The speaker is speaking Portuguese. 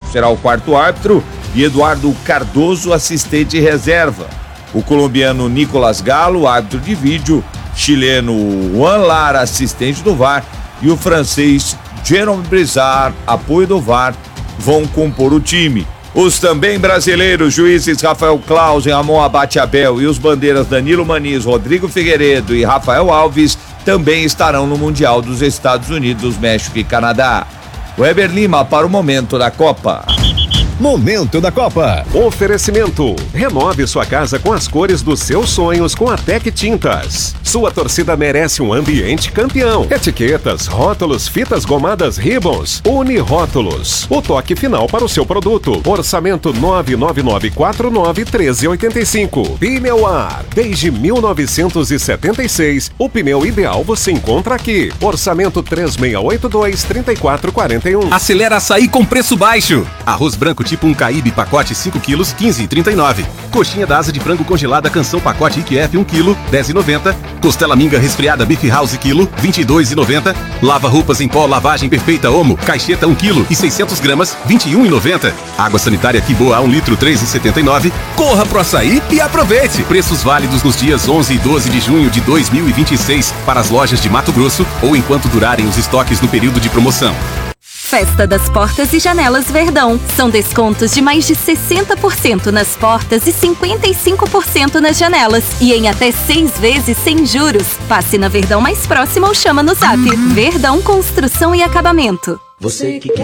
será o quarto árbitro e Eduardo Cardoso, assistente reserva. O colombiano Nicolas Galo, árbitro de vídeo, chileno Juan Lara, assistente do VAR, e o francês Jérôme Brizard, apoio do VAR, vão compor o time. Os também brasileiros juízes Rafael Claus e Ramon Abate Abel e os bandeiras Danilo Maniz, Rodrigo Figueiredo e Rafael Alves também estarão no Mundial dos Estados Unidos, México e Canadá. Weber Lima para o Momento da Copa. Momento da Copa. Oferecimento. Renove sua casa com as cores dos seus sonhos com a Tec Tintas. Sua torcida merece um ambiente campeão. Etiquetas, rótulos, fitas gomadas Ribbons, Unirótulos. O toque final para o seu produto. Orçamento 999491385. Pneuar. Desde 1976, o pneu ideal você encontra aqui. Orçamento 3682-3441. Acelera açaí com preço baixo. Arroz branco tipo um Caibe, pacote 5 quilos, 15,39. Coxinha da asa de frango congelada Canção, pacote IQF 1 quilo, 10,90. Costela minga resfriada Beef House quilo, 22,90. Lava roupas em pó, lavagem perfeita Omo, caixeta 1 quilo e 600 gramas, 21,90. Água sanitária Quiboa 1 litro, 3,79. Corra pro açaí e aproveite. Preços válidos nos dias 11 e 12 de junho de 2026 para as lojas de Mato Grosso ou enquanto durarem os estoques no período de promoção. Festa das Portas e Janelas Verdão. São descontos de mais de 60% nas portas e 55% nas janelas. E em até 6 vezes sem juros. Passe na Verdão mais próxima ou chama no Zap. Verdão Construção e Acabamento. Você que quer